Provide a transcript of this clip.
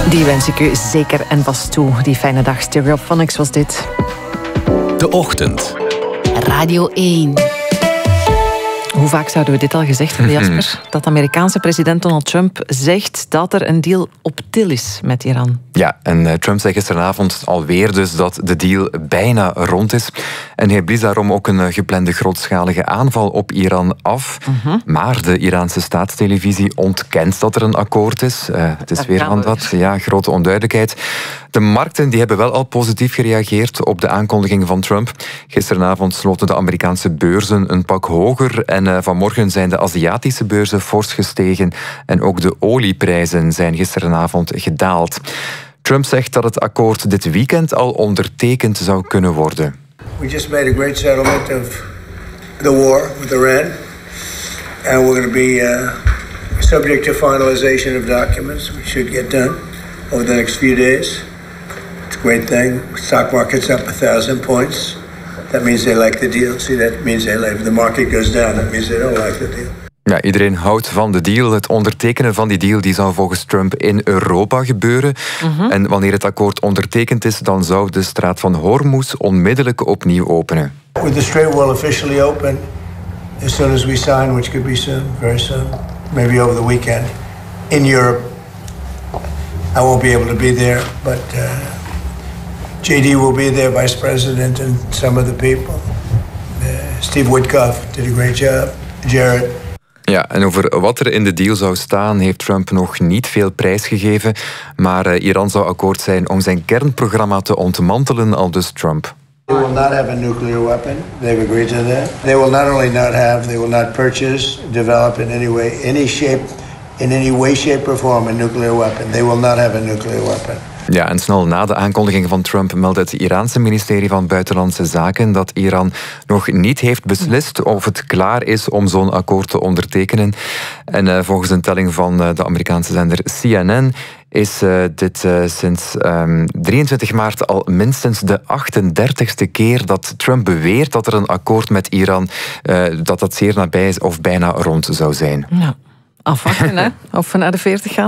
Die wens ik u zeker en vast toe. Die fijne dag. Stereophonics was dit. De Ochtend. Radio 1. Hoe vaak zouden we dit al gezegd hebben, Jasper? Dat Amerikaanse president Donald Trump zegt dat er een deal op til is met Iran. Ja, en Trump zei gisteravond alweer dus dat de deal bijna rond is. En hij blies daarom ook een geplande grootschalige aanval op Iran af. Maar de Iraanse staatstelevisie ontkent dat er een akkoord is. Het is weer van dat, ja, grote onduidelijkheid. De markten die hebben wel al positief gereageerd op de aankondiging van Trump. Gisteravond sloten de Amerikaanse beurzen een pak hoger. En vanmorgen zijn de Aziatische beurzen fors gestegen. En ook de olieprijzen zijn gisteravond gedaald. Trump zegt dat het akkoord dit weekend al ondertekend zou kunnen worden. We just made a great settlement of the war with Iran. And we're going to be subject to finalization of documents, which should get done over the next few days. It's a great thing. Stock market's up 1,000 points. That means they like the deal. See, that means they like. If the market goes down, that means they don't like the deal. Ja, iedereen houdt van de deal. Het ondertekenen van die deal die zou volgens Trump in Europa gebeuren. En wanneer het akkoord ondertekend is, dan zou de straat van Hormuz onmiddellijk opnieuw openen. With the Strait will officially open as soon as we sign, which could be soon, very soon, maybe over the weekend, in Europe. I won't be able to be there, but JD will be there, Vice President, and some of the people. Steve Witkoff did a great job. Jared. Ja, en over wat er in de deal zou staan, heeft Trump nog niet veel prijsgegeven. Maar Iran zou akkoord zijn om zijn kernprogramma te ontmantelen, aldus Trump. They will not have a nuclear weapon. They've agreed to that. They will not only not have, they will not purchase, develop in any way, shape or form a nuclear weapon. They will not have a nuclear weapon. Ja, en snel na de aankondiging van Trump meldde het Iraanse ministerie van Buitenlandse Zaken dat Iran nog niet heeft beslist of het klaar is om zo'n akkoord te ondertekenen. En volgens een telling van de Amerikaanse zender CNN is dit sinds 23 maart al minstens de 38e keer dat Trump beweert dat er een akkoord met Iran dat zeer nabij is of bijna rond zou zijn. Nou, afwachten hè, of we naar de 40 gaan.